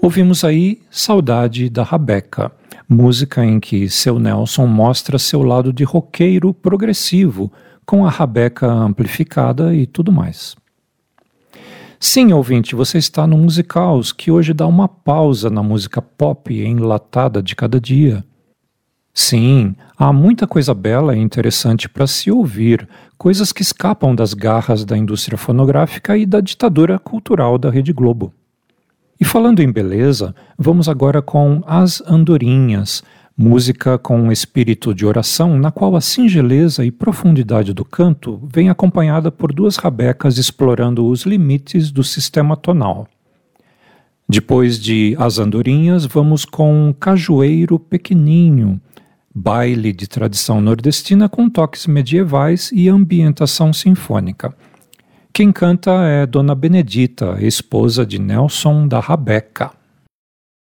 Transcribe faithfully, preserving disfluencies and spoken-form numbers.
Ouvimos aí Saudade da Rabeca, música em que seu Nelson mostra seu lado de roqueiro progressivo, com a rabeca amplificada e tudo mais. Sim, ouvinte, você está no Musicaus, que hoje dá uma pausa na música pop enlatada de cada dia. Sim, há muita coisa bela e interessante para se ouvir, coisas que escapam das garras da indústria fonográfica e da ditadura cultural da Rede Globo. E falando em beleza, vamos agora com As Andorinhas, música com um espírito de oração na qual a singeleza e profundidade do canto vem acompanhada por duas rabecas explorando os limites do sistema tonal. Depois de As Andorinhas, vamos com Cajueiro Pequeninho, baile de tradição nordestina com toques medievais e ambientação sinfônica. Quem canta é Dona Benedita, esposa de Nelson da Rabeca.